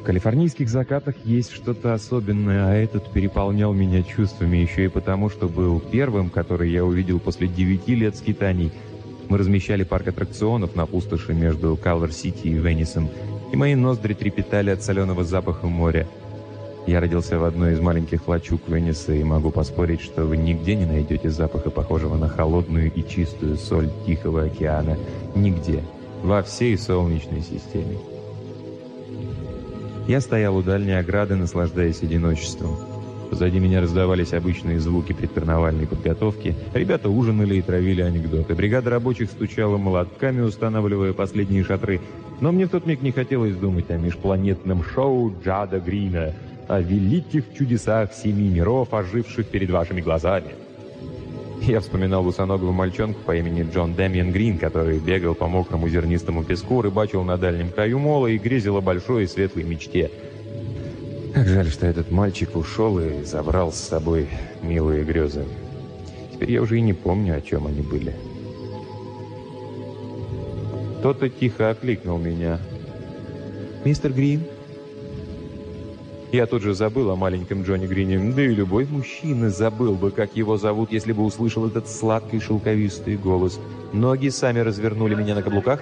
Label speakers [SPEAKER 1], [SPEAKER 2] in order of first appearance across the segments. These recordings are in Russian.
[SPEAKER 1] В калифорнийских закатах есть что-то особенное, а этот переполнял меня чувствами еще и потому, что был первым, который я увидел после 9 лет скитаний. Мы размещали парк аттракционов на пустоши между Калвер-Сити и Веннисом, и мои ноздри трепетали от соленого запаха моря. Я родился в одной из маленьких лачуг Венниса, и могу поспорить, что вы нигде не найдете запаха, похожего на холодную и чистую соль Тихого океана. Нигде. Во всей Солнечной системе. Я стоял у дальней ограды, наслаждаясь одиночеством. Позади меня раздавались обычные звуки предкарнавальной подготовки. Ребята ужинали и травили анекдоты. Бригада рабочих стучала молотками, устанавливая последние шатры. Но мне в тот миг не хотелось думать о межпланетном шоу Джада Грина, о великих чудесах 7 миров, оживших перед вашими глазами. Я вспоминал босоногого мальчонку по имени Джон Дэмиан Грин, который бегал по мокрому зернистому песку, рыбачил на дальнем краю мола и грезил о большой и светлой мечте. Как жаль, что этот мальчик ушел и забрал с собой милые грезы. Теперь я уже и не помню, о чем они были. Кто-то тихо окликнул меня. «Мистер Грин?» Я тут же забыл о маленьком Джонни Грине. Да и любой мужчина забыл бы, как его зовут, если бы услышал этот сладкий шелковистый голос. Ноги сами развернули меня на каблуках.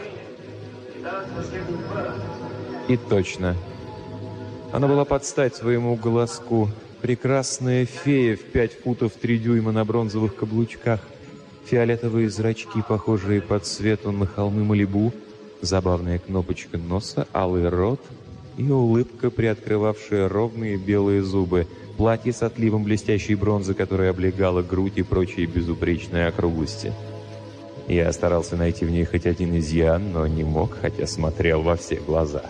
[SPEAKER 1] И точно. Она была под стать своему голоску. Прекрасная фея в 5 футов 3 дюйма на бронзовых каблучках. Фиолетовые зрачки, похожие по цвету на холмы Малибу. Забавная кнопочка носа, алый рот и улыбка, приоткрывавшая ровные белые зубы. Платье с отливом блестящей бронзы, которое облегало грудь и прочие безупречные округлости. Я старался найти в ней хоть один изъян, но не мог, хотя смотрел во все глаза.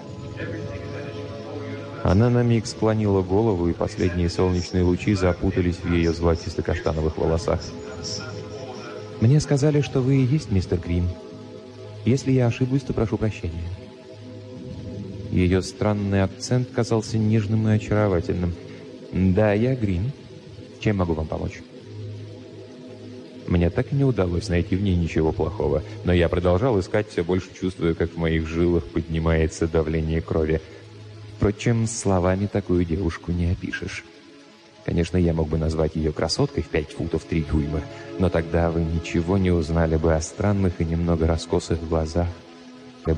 [SPEAKER 1] Она на миг склонила голову, и последние солнечные лучи запутались в ее золотисто-каштановых волосах. «Мне сказали, что вы и есть мистер Грин. Если я ошиблась, то прошу прощения». Ее странный акцент казался нежным и очаровательным. «Да, я Грин. Чем могу вам помочь?» Мне так и не удалось найти в ней ничего плохого, но я продолжал искать, все больше чувствуя, как в моих жилах поднимается давление крови. Впрочем, словами такую девушку не опишешь. Конечно, я мог бы назвать ее красоткой в 5 футов 3 дюйма, но тогда вы ничего не узнали бы о странных и немного раскосых глазах,